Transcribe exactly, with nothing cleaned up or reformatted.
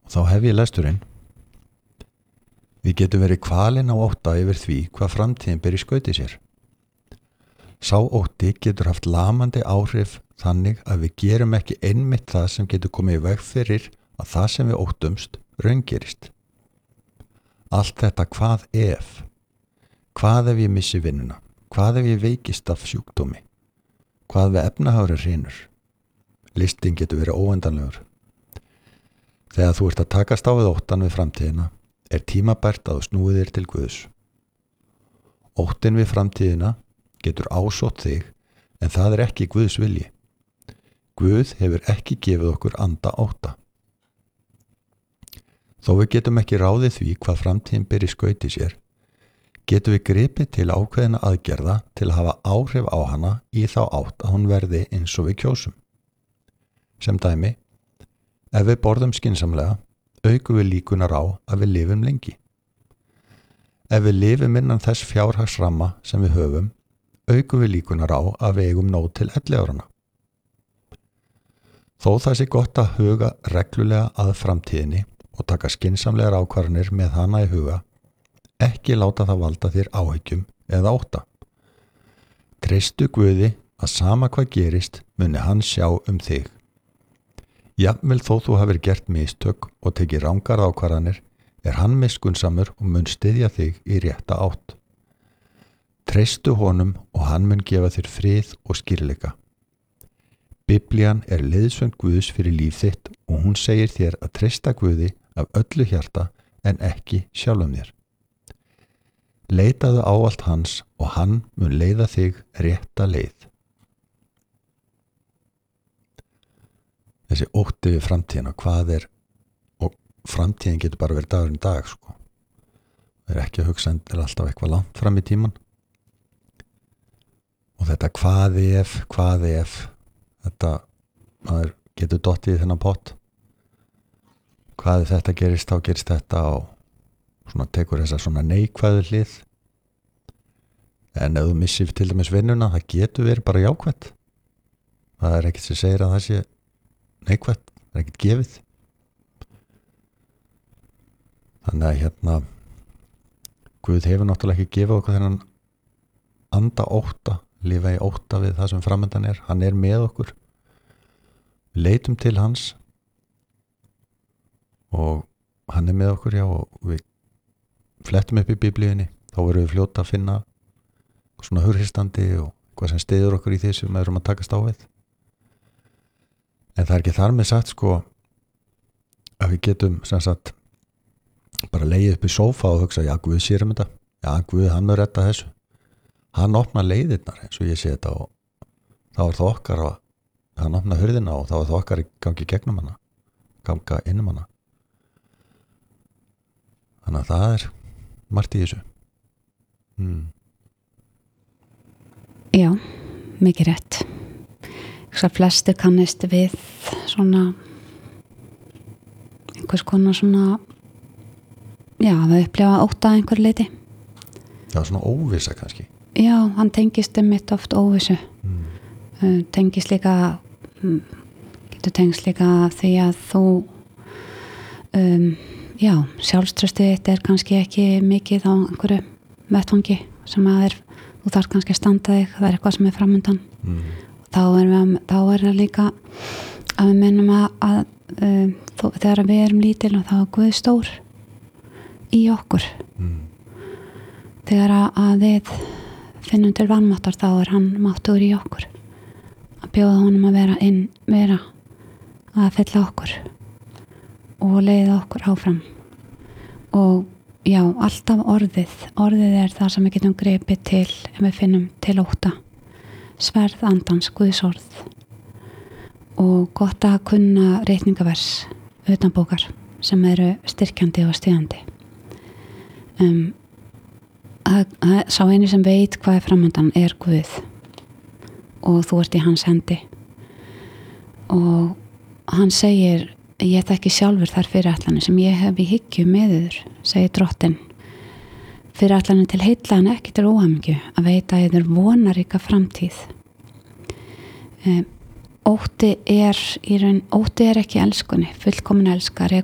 Og þá hef ég lesturinn. Við getum verið kvalin á ótta yfir því hvað framtíðin ber í skauti sér. Sá ótti getur haft lamandi áhrif þannig að við gerum ekki einmitt það sem getur komið í veg fyrir að það sem við óttumst raungerist. Allt þetta hvað ef? Hvað ef ég missi vinnuna? Hvað ef ég veikist af sjúkdómi? Hvað við efnahagur hrynur? Listin getur verið óendanlegur. Þegar þú ert að takast á við óttan við framtíðina, er tímabært að þú snúið þér til Guðs. Óttin við framtíðina getur ásótt þig, en það er ekki Guðs vilji. Guð hefur ekki gefið okkur anda ótta. Þó við getum ekki ráðið því hvað framtíðin ber í skauti sér, getum við gripið til ákveðina aðgerða til að hafa áhrif á hana í þá átt að hún verði eins og við kjósum. Sem dæmi, ef við borðum skynsamlega, aukum við líkunar á að við lifum lengi. Ef við lifum innan þess fjárhagsramma sem við höfum, aukum við líkunar á að við eigum nóg til elliárana. Þó það sé gott að huga reglulega að framtíðinni og taka skynsamlegar ákvarðanir með hana í huga, ekki láta það valda þér áhyggjum eða ótta. Treystu Guði að sama hvað gerist muni hann sjá um þig. Jafnvel þó þú hafir gert mistök og tekið rangar ákvarðanir, er hann miskunnsamur og mun styðja þig í rétta átt. Treystu honum og hann mun gefa þér frið og skýrleika. Biblían er leiðsögn Guðs fyrir líf þitt og hún segir þér að treysta Guði af öllu hjarta en ekki sjálfum þér. Leitaðu ávallt hans og hann mun leiða þig rétta leið. Þessi ótti við framtíðina, hvað er, og framtíðin getur bara verið dagurinn dag, sko. Það er ekki að hugsa endilega alltaf eitthvað langt fram í tíman. Og þetta hvað ef, hvað ef, þetta, maður getur dottið í þennan pott. Hvað ef þetta gerist, þá gerist þetta og svona tekur þessa svona neikvæðu hlið. En ef þú missir til dæmis vinnuna, það getur verið bara jákvætt. Það er ekkert sem segir að það sé neikvætt, það er ekkert gefið. Þannig að hérna Guð hefur náttúrulega ekki gefið okkur þennan anda ótta, lifa í ótta við það sem framundan er. Hann er með okkur. Við leitum til hans og hann er með okkur, já, og við flettum upp í biblíunni, þá erum við fljóta að finna svona hughristandi og hvað sem styður okkur í því sem við erum að takast á við. En það er ekki þar með sagt, sko, að við getum sem sagt bara legið upp í sófa og hugsa, já, Guð sér um þetta, já, Guð, hann mun redda þessu. Hann opnar leiðirnar, eins og ég sé þetta, og þá er það okkar að hann opnar hurðina og þá er það okkar í gangi gegnum hana, ganga innum hana. Þannig að það er margt í þessu. Hmm. Já, mikið rétt. Svo flestir kannist við svona einhvers konar svona, já, að upplifa ótta að einhver leiti. Já, svona óvissa kannski. Já, hann tengist einmitt oft óvissu. Mm. Tengist líka, getur tengist líka því að þú, um, já, sjálfströstið þitt er kannski ekki mikið á einhverju vettvangi sem að er, þú þarf kannski að standa þig, það er eitthvað sem er framundan. Mm. Þá er, við, þá er það líka að við mennum að, að um, þó, þegar við erum lítil og þá er Guð stór í okkur. Mm. Þegar að, að við finnum til vanmáttar, þá er hann máttur í okkur. Að bjóða honum að vera inn, vera að fylla okkur og leiða okkur áfram. Og já, alltaf orðið. Orðið er það sem við getum gripið til ef við finnum til ótta. Sverð andans, Guðs orð, og gott að kunna reikningavers utanbókar sem eru styrkjandi og styðjandi. Um, að, að, sá eini sem veit hvað er framundan er Guð og þú ert í hans hendi, og hann segir, ég þekki sjálfur þær fyrirætlanir sem ég hef í hyggju með yður, segir drottinn, fyrirætlanir til heilla en ekki til óhamingju, að veita yður vonaríka framtíð. Um, ótti er í raun, ótti er ekki elskunni, fullkomin elska